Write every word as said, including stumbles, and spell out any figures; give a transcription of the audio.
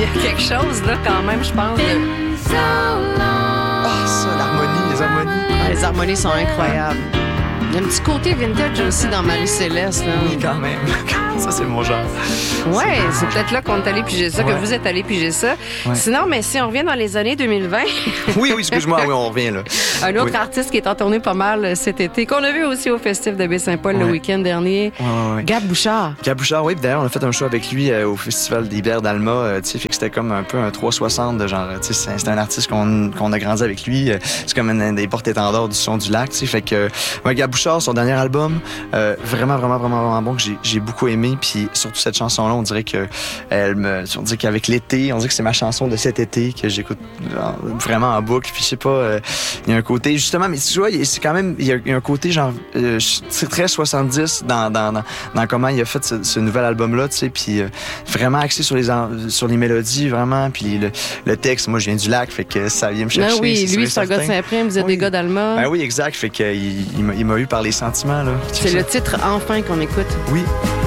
y a quelque chose, là, quand même, je pense. De... Ah, ça, l'harmonie, les harmonies. Ah, les harmonies sont incroyables. Il y a un petit côté vintage aussi dans Marie-Céleste. Là. Oui, quand même. Ça, c'est mon genre. Ouais, c'est peut-être là qu'on est allé piger ça, Ouais. que vous êtes allé piger ça. Ouais. Sinon, mais si on revient dans les années deux mille vingt... Oui, oui, excuse-moi, oui, on revient là. Un autre Oui. artiste qui est en tournée pas mal cet été, qu'on a vu aussi au Festif de Baie-Saint-Paul Ouais. le week-end dernier. Ouais, ouais, ouais. Gab Bouchard. Gab Bouchard, oui, puis d'ailleurs, on a fait un show avec lui euh, au Festival des bières d'Alma, euh, tu sais, fait que c'était comme un peu un trois cent soixante de genre, tu sais, c'est, c'est un artiste qu'on, qu'on a grandi avec lui, euh, c'est comme un, un des porte-étendards du son du lac, tu sais, fait que, ouais, Gab Bouchard, son dernier album, euh, vraiment, vraiment, vraiment, vraiment bon, que j'ai, j'ai beaucoup aimé, puis surtout cette chanson-là, on dirait que, elle me, on dirait qu'avec l'été, on dirait que c'est ma chanson de cet été, que j'écoute genre, vraiment en boucle, puis je sais pas, euh, il y a un côté, justement, mais tu vois, c'est quand même, il y a, il y a un côté genre, euh, c'est très soixante-dix dans, dans, dans, dans comment il a fait ce, ce nouvel album-là, tu sais, puis euh, vraiment axé sur les, en, sur les mélodies, vraiment, puis le, le texte, moi, je viens du lac, fait que ça vient me chercher. Non, oui, c'est lui, sûr c'est un et gars de certain. Saint-Prime, vous êtes Oui. des gars d'Alma. Ben oui, exact, fait que il, il, m'a, il m'a eu par les sentiments, là. C'est le titre Enfin qu'on écoute. Oui.